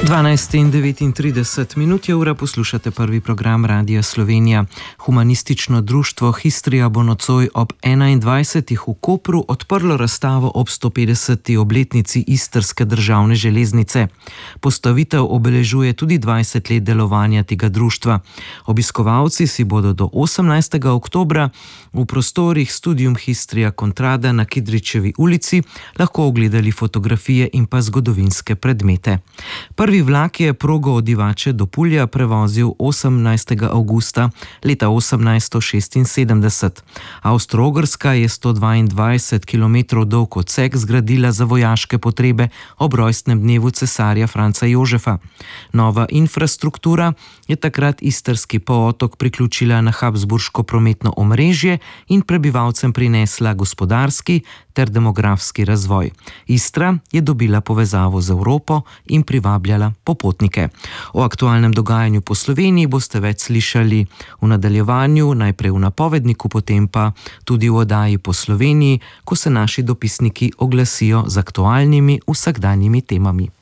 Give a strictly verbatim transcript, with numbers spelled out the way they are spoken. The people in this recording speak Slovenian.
dvanajst in devetintrideset minut je ura, poslušate prvi program Radia Slovenija. Humanistično društvo Histria bo nocoj ob enaindvajsetih v Kopru odprlo razstavo ob stopetdeseti obletnici Istrske državne železnice. Postavitev obeležuje tudi dvajset let delovanja tega društva. Obiskovalci si bodo do osemnajstega oktobra v prostorih Studium Histria Contrada na Kidričevi ulici lahko ogledali fotografije in pa zgodovinske predmete. Prvi vlak je progo od Divače do Pulja prevozil osemnajstega avgusta leta osemnajststo šestinsedemdeset. Avstro-Ogrska je sto dvaindvajset kilometrov dolg odsek zgradila za vojaške potrebe ob rojstnem dnevu cesarja Franca Jožefa. Nova infrastruktura je takrat istrski polotok priključila na habsburško prometno omrežje in prebivalcem prinesla gospodarski ter demografski razvoj. Istra je dobila povezavo z Evropo in privabljala popotnike. O aktualnem dogajanju po Sloveniji boste več slišali v nadaljevanju, najprej v napovedniku, potem pa tudi v oddaji po Sloveniji, ko se naši dopisniki oglasijo z aktualnimi vsakdanjimi temami.